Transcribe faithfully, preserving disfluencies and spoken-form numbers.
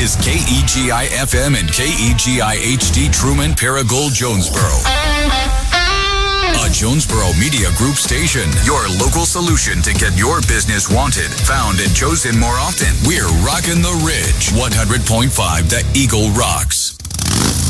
is K E G I F M and K E G I H D Truman, Paragould, Jonesboro. A Jonesboro Media Group station. Your local solution to get your business wanted, found, and chosen more often. We're rocking the Ridge. one hundred point five The Eagle rocks.